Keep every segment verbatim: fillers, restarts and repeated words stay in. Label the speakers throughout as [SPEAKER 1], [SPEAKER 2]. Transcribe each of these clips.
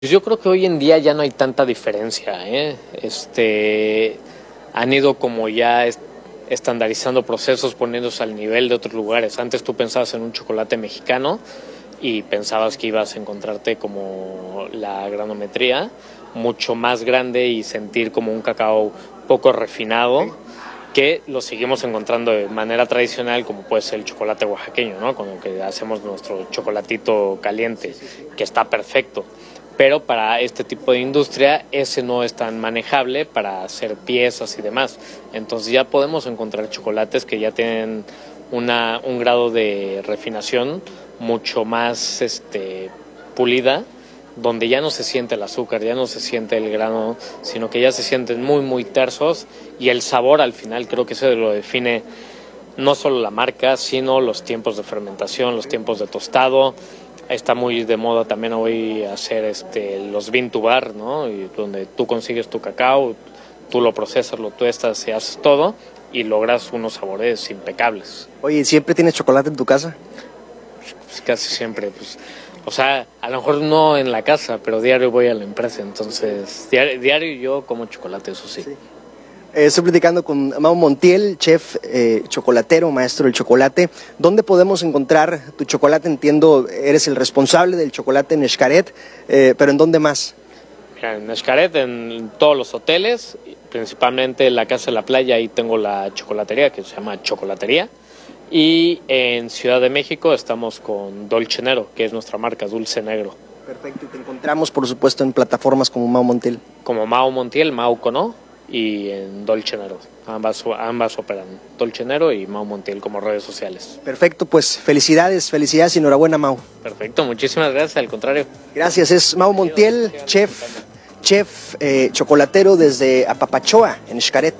[SPEAKER 1] Yo creo que hoy en día ya no hay tanta diferencia, ¿eh? Este, han ido como ya est- estandarizando procesos, poniéndose al nivel de otros lugares. Antes tú pensabas en un chocolate mexicano y pensabas que ibas a encontrarte como la granometría mucho más grande y sentir como un cacao poco refinado, que lo seguimos encontrando de manera tradicional, como puede ser el chocolate oaxaqueño, ¿no? Con el que hacemos nuestro chocolatito caliente, que está perfecto. Pero para este tipo de industria ese no es tan manejable para hacer piezas y demás. Entonces ya podemos encontrar chocolates que ya tienen una, un grado de refinación mucho más este, pulida, donde ya no se siente el azúcar, ya no se siente el grano, sino que ya se sienten muy, muy tersos, y el sabor al final creo que eso lo define no solo la marca, sino los tiempos de fermentación, los tiempos de tostado. Está muy de moda también hoy hacer este, los bean to bar, ¿no? Y donde tú consigues tu cacao, tú lo procesas, lo tuestas y haces todo y logras unos sabores impecables.
[SPEAKER 2] Oye, ¿siempre tienes chocolate en tu casa?
[SPEAKER 1] Pues casi siempre, pues, o sea, a lo mejor no en la casa, pero diario voy a la empresa, entonces diario, diario yo como chocolate, eso sí.
[SPEAKER 2] Sí. Eh, estoy platicando con Mau Montiel, chef eh, chocolatero, maestro del chocolate. ¿Dónde podemos encontrar tu chocolate? Entiendo, eres el responsable del chocolate en Xcaret, eh, pero ¿en dónde más?
[SPEAKER 1] Mira, en Xcaret, en todos los hoteles, principalmente en la Casa de la Playa, ahí tengo la chocolatería que se llama Chocolatería. Y en Ciudad de México estamos con Dolce Nero, que es nuestra marca, Dulce Negro.
[SPEAKER 2] Perfecto, y te encontramos, por supuesto, en plataformas como Mau Montiel.
[SPEAKER 1] Como Mau Montiel, Mau con O, y en Dolce Nero. Ambas, ambas operan, Dolce Nero y Mau Montiel como redes sociales.
[SPEAKER 2] Perfecto, pues felicidades, felicidades y enhorabuena, Mau.
[SPEAKER 1] Perfecto, muchísimas gracias, al contrario.
[SPEAKER 2] Gracias, es Mau Montiel, chef, chef eh, chocolatero desde Apapachoa, en Xcaret.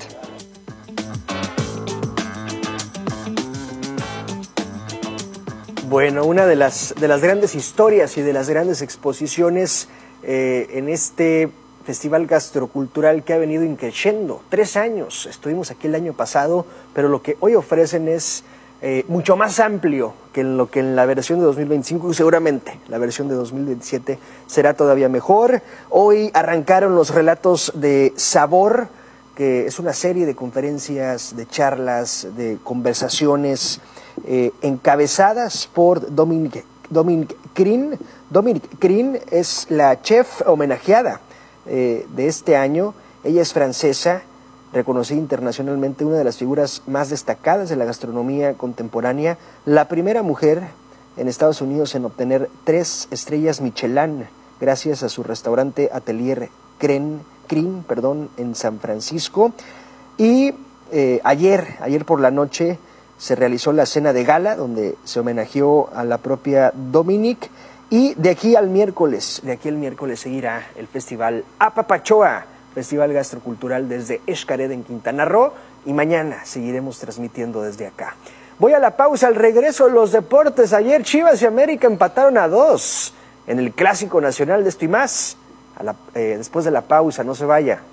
[SPEAKER 2] Bueno, una de las, de las grandes historias y de las grandes exposiciones eh, en este festival gastrocultural que ha venido increciendo. Tres años, estuvimos aquí el año pasado, pero lo que hoy ofrecen es eh, mucho más amplio que en lo que en la versión de dos mil veinticinco, y seguramente la versión de dos mil veintisiete será todavía mejor. Hoy arrancaron los relatos de sabor, que es una serie de conferencias, de charlas, de conversaciones eh, encabezadas por Dominique, Dominique Crin. Dominique Crin es la chef homenajeada eh, de este año. Ella es francesa, reconocida internacionalmente, una de las figuras más destacadas de la gastronomía contemporánea, la primera mujer en Estados Unidos en obtener tres estrellas Michelin gracias a su restaurante Atelier Crin, Crin, perdón, en San Francisco. Y eh, ayer, ayer por la noche se realizó la cena de gala donde se homenajeó a la propia Dominique, y de aquí al miércoles, de aquí al miércoles seguirá el festival Apapachoa, Festival Gastrocultural desde Xcaret en Quintana Roo, y mañana seguiremos transmitiendo desde acá. Voy a la pausa, al regreso los deportes. Ayer Chivas y América empataron a dos en el Clásico Nacional de esto y más. A la, eh, después de la pausa, no se vaya.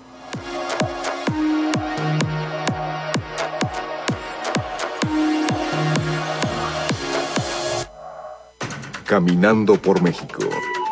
[SPEAKER 3] Caminando por México.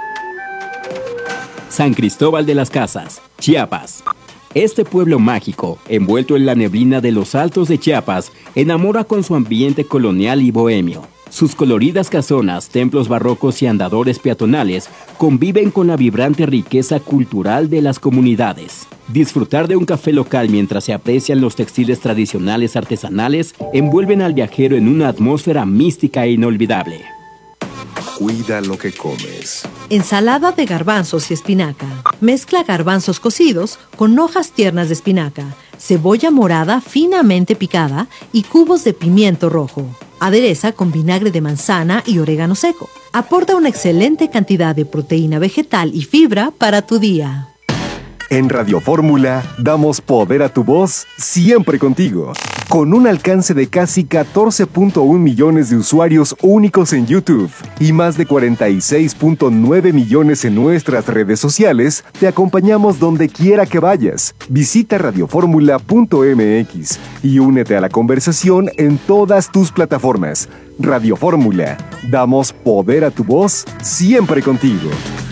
[SPEAKER 4] San Cristóbal de las Casas, Chiapas. Este pueblo mágico, envuelto en la neblina de los altos de Chiapas, enamora con su ambiente colonial y bohemio. Sus coloridas casonas, templos barrocos y andadores peatonales conviven con la vibrante riqueza cultural de las comunidades. Disfrutar de un café local mientras se aprecian los textiles tradicionales artesanales envuelven al viajero en una atmósfera mística e inolvidable.
[SPEAKER 3] Cuida lo que comes.
[SPEAKER 5] Ensalada de garbanzos y espinaca. Mezcla garbanzos cocidos con hojas tiernas de espinaca, cebolla morada finamente picada y cubos de pimiento rojo. Adereza con vinagre de manzana y orégano seco. Aporta una excelente cantidad de proteína vegetal y fibra para tu día.
[SPEAKER 3] En Radio Fórmula damos poder a tu voz siempre contigo. Con un alcance de casi catorce punto uno millones de usuarios únicos en YouTube y más de cuarenta y seis punto nueve millones en nuestras redes sociales, te acompañamos donde quiera que vayas. Visita radioformula punto m x y únete a la conversación en todas tus plataformas. Radio Fórmula, damos poder a tu voz siempre contigo.